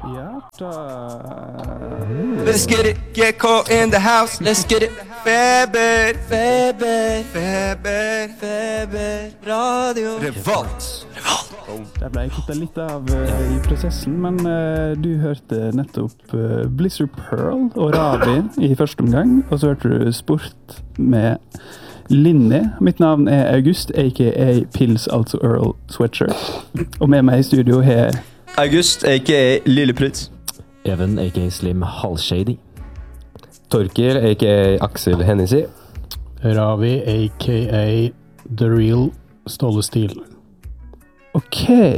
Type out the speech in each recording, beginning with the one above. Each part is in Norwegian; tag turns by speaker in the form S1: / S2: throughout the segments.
S1: Ja, da
S2: Let's get it, get caught in the house. Let's get it. Feber, feber, feber, feber, radio. Revolt.
S1: Der ble jeg kuttet litt av i prosessen, men du hørte nettopp Blizzard Pearl og Ravi i første omgang, og så hørte du Sport med Linni. Mitt navn er August, a.k.a. Pils, altså Earl Sweatshirt. Og med meg i studio her
S2: August, a.k.a. Lilleprutt.
S3: Even, a.k.a. Slim Halvshady.
S4: Torkil, a.k.a. Aksel Hennessy.
S5: Ravi, a.k.a. The Real Ståle Stil.
S1: Ok.
S5: Jeg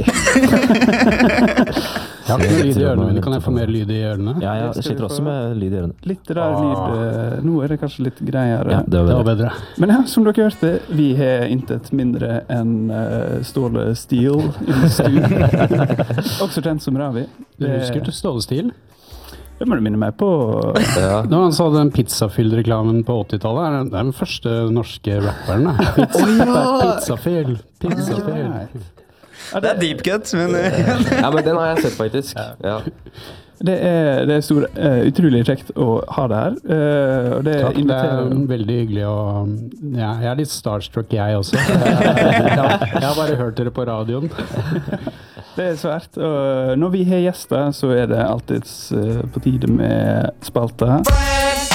S5: har ikke noe lyd i ørene mine. Kan jeg få mer lyd i ørene?
S3: Ja, jeg sitter også med lyd i ørene.
S1: Litt rar lyd. Nå er det kanskje litt greiere.
S3: Ja, det var bedre.
S1: Men ja, som dere hørte, vi har intet mindre enn Ståle Stil i studio. Også kjent som Ravi.
S5: Du husker til Ståle Stil?
S1: Det må du minne meg på.
S4: Ja.
S5: Når han sa den pizzafyll-reklamen på 80-tallet, det er den første norske rapperen. Pizzafyll.
S2: Det er deep cut, men...
S4: Ja, men den har jeg sett faktisk. Ja.
S1: Det er utrolig kjekt å ha det her. Og det
S5: Takk, det
S1: inviterer...
S5: er veldig hyggelig å... Ja, jeg er litt starstruck jeg også. Jeg har bare hørt dere på radioen.
S1: Det er svært. Og når vi har gjester, så er det alltid på tide med spalter.